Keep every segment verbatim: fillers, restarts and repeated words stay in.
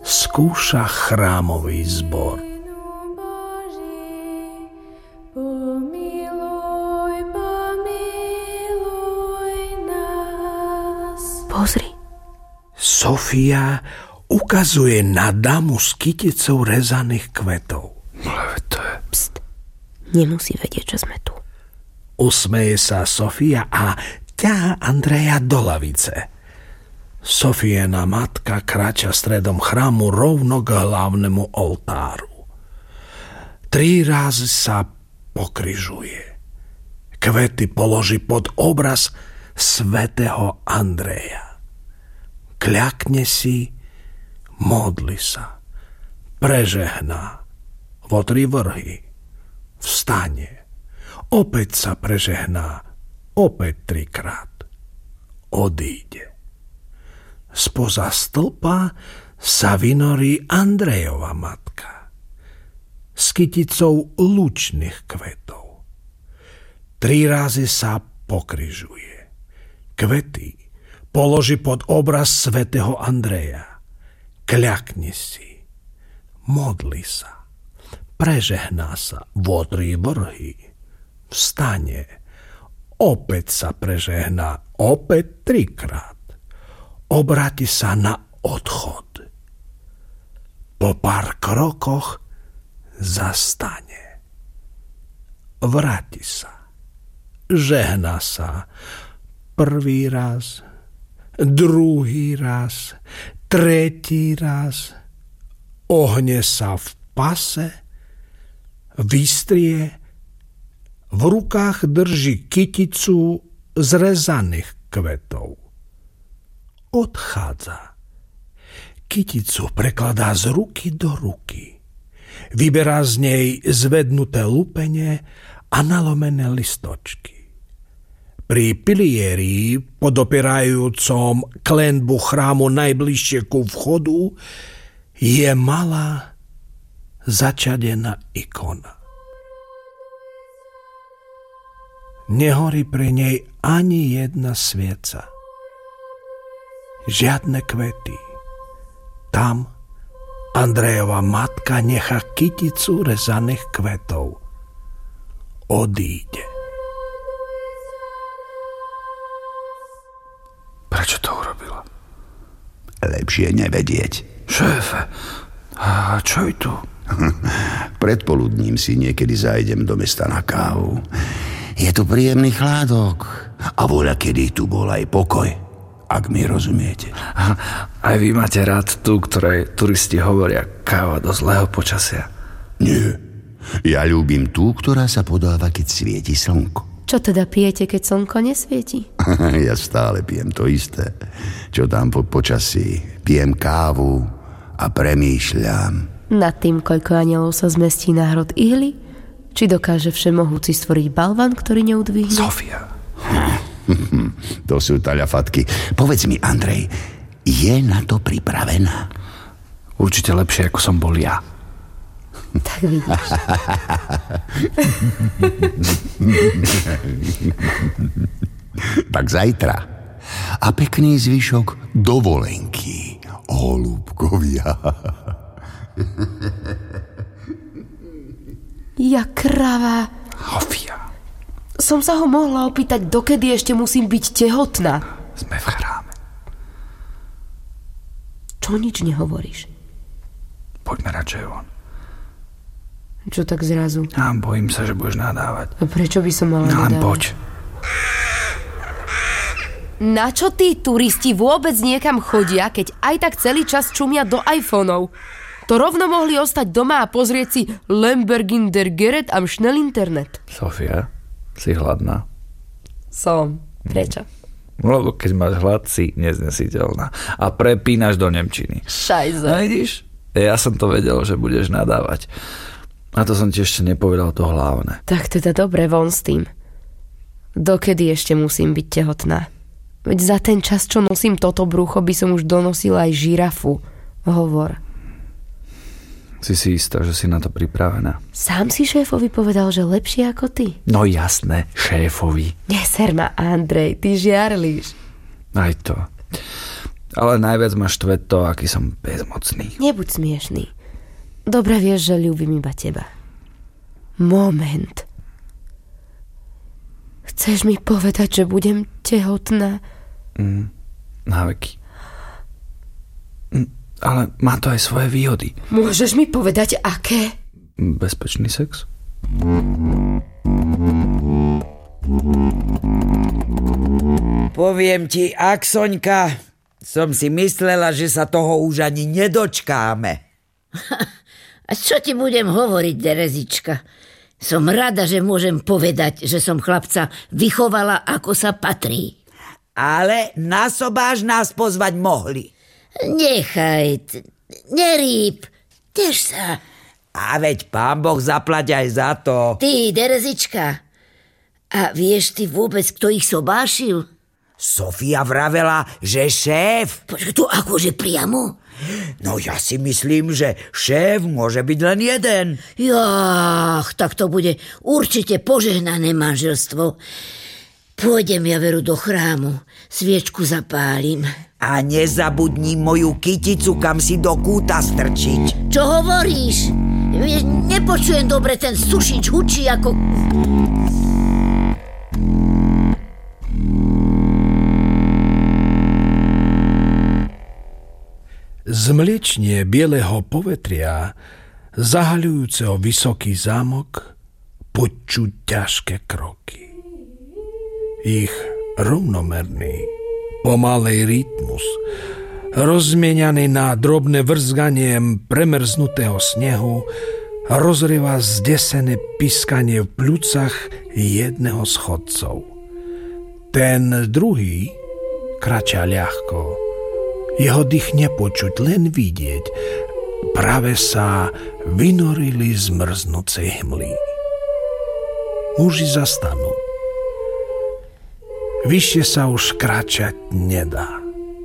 skúša chrámový zbor. Pozri. Sofia ukazuje na damu s kyticou rezaných kvetov. Ale to je... Pst, nemusí vedieť, že sme tu. Usmeje sa Sofia a ťahá Andreja do lavice. Sofiena matka kráča stredom chrámu rovno k hlavnému oltáru. Tri razy sa pokrižuje. Kvety položí pod obraz svätého Andreja. Kľakne si, modli sa, prežehná, votrí vrhy, vstane, opäť sa prežehná, opäť trikrát, odíde. Spoza stĺpa sa vynorí Andrejova matka s kyticou lučných kvetov. Tri razy sa pokrižuje. Kvety položí pod obraz svätého Andreja. Kľakni si, modli sa, prežehná sa, votrí vrhy, vstane, opäť sa prežehná, opäť trikrát, obráti sa na odchod. Po pár krokoch zastane, vráti sa, žehná sa, prvý raz, druhý raz, tretí raz, ohne sa v pase, vystrie, v rukách drží kyticu z rezaných kvetov. Odchádza. Kyticu prekladá z ruky do ruky. Vyberá z nej zvednuté lupene a nalomené listočky. Pri pilierii, podopierajúcom klenbu chrámu najbližšie ku vchodu, je malá začadená ikona. Nehorí pri nej ani jedna svieca. Žiadne kvety. Tam Andrejova matka nechá kyticu rezaných kvetov. Odíde. Prečo to urobila? Lepšie nevedieť. Šéfe, a čo je tu? Predpoludním si niekedy zajdem do mesta na kávu. Je tu príjemný chládok. A voľa, kedy tu bol aj pokoj. Ak mi rozumiete. Aj vy máte rád tú, ktorej turisti hovoria káva do zlého počasia? Nie. Ja ľúbim tú, ktorá sa podáva, keď svieti slnko. Čo teda pijete, keď slnko nesvieti? Ja stále pijem to isté. Čo tam po počasí. Pijem kávu a premýšľam. Nad tým, koľko anielov sa zmestí na hrot ihly? Či dokáže všemohúci stvoriť balvan, ktorý neudvihne? Sofia. To sú taľafatky. Povedz mi, Andrej, je na to pripravená? Určite lepšie, ako som bol ja. Tak vidíš. Tak zajtra. A pekný zvyšok dovolenky, holúbkovia. Ja krava. Sofia. Som sa ho mohla opýtať, dokedy ešte musím byť tehotná. Sme v chráme. Čo nič nehovoríš? Poďme radšej von. Čo tak zrazu? Ja bojím sa, že budeš nadávať. A prečo by som mala no, nadávať? Len poď. Na čo tí turisti vôbec niekam chodia, keď aj tak celý čas čumia do iPhoneov? To rovno mohli ostať doma a pozrieť si Lembergin der Gerät am Schnell Internet. Sofia, si hladná? Som. Prečo? Lebo keď máš hlad, si neznesiteľná. A prepínaš do nemčiny. Šajze. A vidíš? Ja som to vedel, že budeš nadávať. A to som ti ešte nepovedal to hlavné. Tak teda dobre, von s tým. Dokedy ešte musím byť tehotná? Veď za ten čas, čo nosím toto brucho, by som už donosila aj žirafu. Hovor. Si si istá, že si na to pripravená? Sám si šéfovi povedal, že lepšie ako ty. No jasné, šéfovi. Neser ma, Andrej, ty žiarlíš. Aj to. Ale najviac ma štve to, aký som bezmocný. Nebuď smiešný. Dobre vieš, že ľúbim iba teba. Moment. Chceš mi povedať, že budem tehotná? Mm, na veky. Mm, ale má to aj svoje výhody. Môžeš mi povedať, aké? Bezpečný sex? Poviem ti, Aksoňka, som si myslela, že sa toho už ani nedočkáme. A čo ti budem hovoriť, Terezička? Som rada, že môžem povedať, že som chlapca vychovala, ako sa patrí. Ale na sobáš nás pozvať mohli. Nechaj, t- nerýb, tež sa. A veď pán Boh zaplať aj za to. Ty, Terezička, a vieš ty vôbec, kto ich sobášil? Sofia vravela, že šéf. Počkaj, to akože priamo? No ja si myslím, že šéf môže byť len jeden. Jach, tak to bude určite požehnané manželstvo. Pôjdem ja veru do chrámu, sviečku zapálim. A nezabudni moju kyticu, kam si do kúta strčiť. Čo hovoríš? Vieš, nepočujem dobre, ten sušič hučí ako... Zmliečnie bieleho povetria, zahaľujúceho vysoký zámok, počuť ťažké kroky. Ich rovnomerný, pomalej rytmus, rozmienianý na drobné vrzganie premrznutého snehu, rozrieva zdesené piskanie v pľucach jedného z chodcov. Ten druhý krača ľahko. Jeho dých nepočuť, len vidieť. Práve sa vynorili z mrznúcej hmly. Muži zastanú. Vyššie sa už kráčať nedá.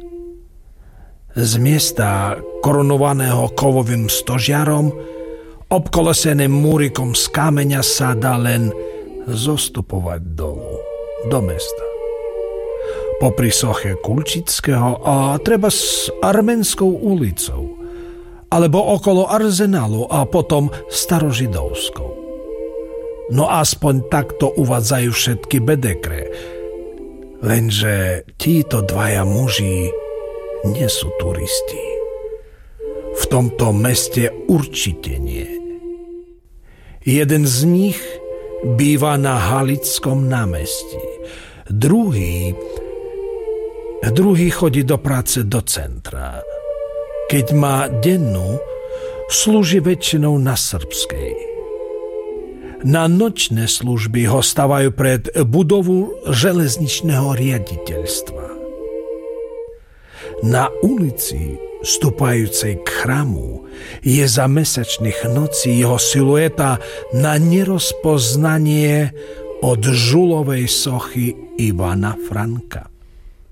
Z miesta korunovaného kovovým stožiarom, obkoleseným múrikom z kameňa sa dá len zostupovať dolu, do mesta. Popri soche Kulčického a treba s Arménskou ulicou, alebo okolo Arzenálu a potom Starožidovskou. No aspoň takto uvádzajú všetky bedekre, lenže títo dvaja muži nie sú turisti. V tomto meste určite nie. Jeden z nich býva na Halickom námestí, druhý Druhý chodí do práce do centra. Keď má dennú, slúži väčšinou na Srbskej. Na nočné služby ho stavajú pred budovu železničného riaditeľstva. Na ulici, stúpajúcej k chrámu, je za mesačných nocí jeho silueta na nerozpoznanie od žulovej sochy Ivana Franka.